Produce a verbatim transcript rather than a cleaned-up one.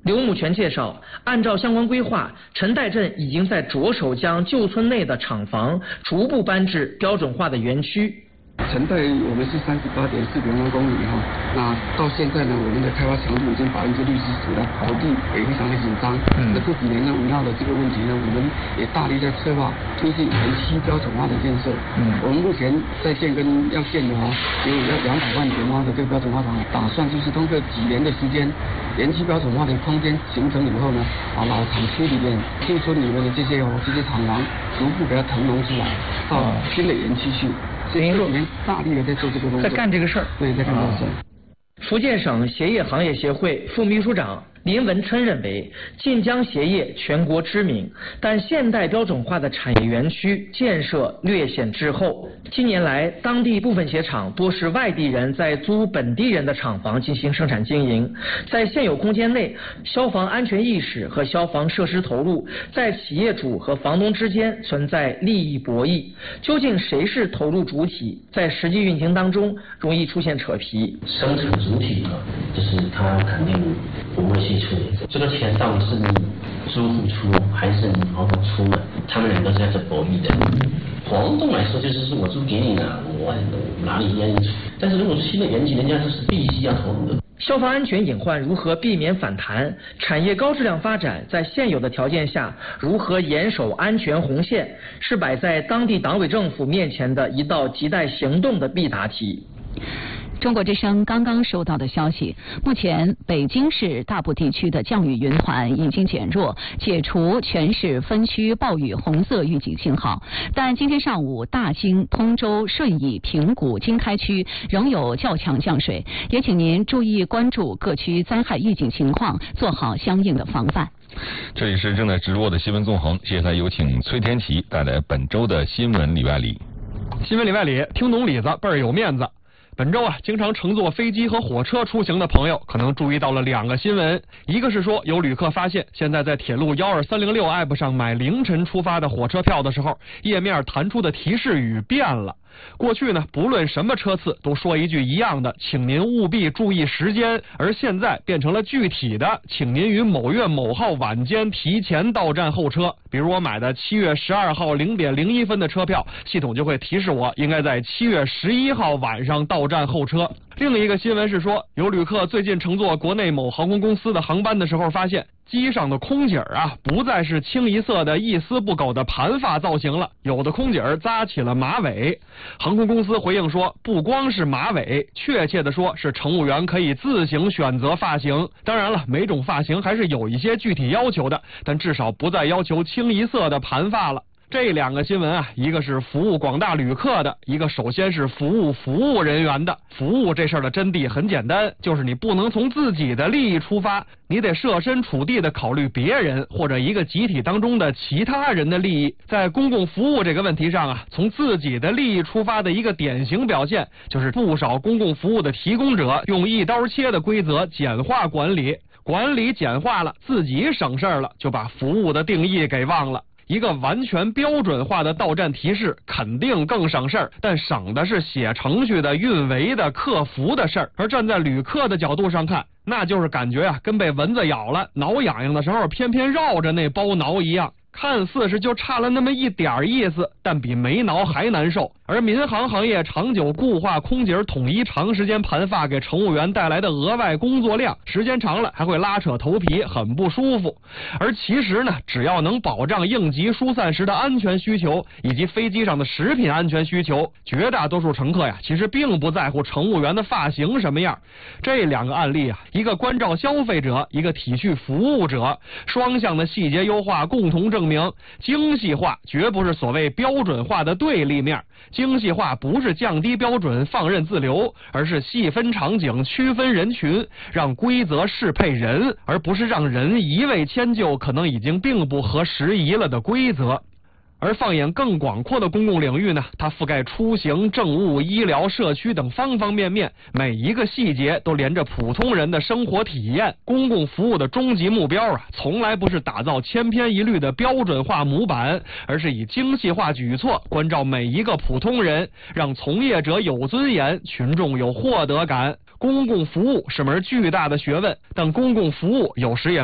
刘木全介绍，按照相关规划，陈代镇已经在着手将旧村内的厂房逐步搬至标准化的园区。 陈代我们是三十八点四平方公里哈，那到现在呢，我们的开发强度已经百分之六十几了，土地也非常的紧张。嗯，那这几年呢，围绕的这个问题呢，我们也大力在策划推进园区标准化的建设。嗯，我们目前在建跟要建的话，有要两百万平方的这个标准化厂，打算就是通过几年的时间，园区标准化的空间形成以后呢，把老厂区里面、旧村里面的这些哦这些厂房逐步给它腾笼出来，到新的园区去。您说，大力的在做这个工作， 在干这个事儿， 对，在干这个事儿。 福建省鞋业行业协会副秘书长林文琛认为，晋江鞋业全国知名，但现代标准化的产业园区建设略显滞后。近年来，当地部分鞋厂多是外地人在租本地人的厂房进行生产经营，在现有空间内，消防安全意识和消防设施投入在企业主和房东之间存在利益博弈。究竟谁是投入主体，在实际运行当中容易出现扯皮。 生产主体呢，就是他肯定不会去处理这个钱到底是你租户出还是你房东出呢？他们两个是在这博弈的。房东来说就是说我租给你了，我哪里愿意出？但是如果是新的园区，人家就是必须要投入的。 消防安全隐患如何避免反弹？产业高质量发展在现有的条件下如何严守安全红线，是摆在当地党委政府面前的一道亟待行动的必答题。 中国之声刚刚收到的消息，目前北京市大部地区的降雨云团已经减弱，解除全市分区暴雨红色预警信号。但今天上午，大兴、通州、顺义、平谷、经开区仍有较强降水，也请您注意关注各区灾害预警情况，做好相应的防范。 这里是正在直播的新闻纵横，接下来有请崔天琪带来本周的新闻里外里。 新闻里外里，听懂里子倍儿有面子。本周啊，经常乘坐飞机和火车出行的朋友可能注意到了两个新闻，一个是说有旅客发现，现在在铁路一二三零六 app 上买凌晨出发的火车票的时候，页面弹出的提示语变了。过去呢，不论什么车次都说一句一样的，请您务必注意时间，而现在变成了具体的，请您于某月某号晚间提前到站候车。比如我买的七月十二号零点零一分的车票，系统就会提示我应该在七月十一号晚上到站候车。另一个新闻是说，有旅客最近乘坐国内某航空公司的航班的时候发现，机上的空姐啊不再是清一色的一丝不苟的盘发造型了，有的空姐扎起了马尾。航空公司回应说，不光是马尾，确切的说是乘务员可以自行选择发型。当然了，每种发型还是有一些具体要求的，但至少不再要求清一色的盘发了。这两个新闻啊，一个是服务广大旅客的，一个首先是服务服务人员的。服务这事儿的真谛很简单，就是你不能从自己的利益出发，你得设身处地的考虑别人或者一个集体当中的其他人的利益。在公共服务这个问题上啊，从自己的利益出发的一个典型表现，就是不少公共服务的提供者用一刀切的规则简化管理，管理简化了，自己省事儿了，就把服务的定义给忘了。一个完全标准化的到站提示肯定更省事儿，但省的是写程序的、运维的、客服的事儿。而站在旅客的角度上看，那就是感觉啊，跟被蚊子咬了，挠痒痒的时候偏偏绕着那包挠一样。看似是就差了那么一点意思，但比没挠还难受。而民航行业长久固化空姐统一长时间盘发给乘务员带来的额外工作量，时间长了还会拉扯头皮，很不舒服。而其实呢，只要能保障应急疏散时的安全需求以及飞机上的食品安全需求，绝大多数乘客呀，其实并不在乎乘务员的发型什么样。这两个案例啊，一个关照消费者，一个体恤服务者，双向的细节优化共同证明，精细化绝不是所谓标准化的对立面。精细化不是降低标准放任自流，而是细分场景区分人群，让规则适配人，而不是让人一味迁就可能已经并不合时宜了的规则。而放眼更广阔的公共领域呢，它覆盖出行、政务、医疗、社区等方方面面，每一个细节都连着普通人的生活体验。公共服务的终极目标啊，从来不是打造千篇一律的标准化模板，而是以精细化举措关照每一个普通人，让从业者有尊严，群众有获得感。公共服务是门巨大的学问，但公共服务有时也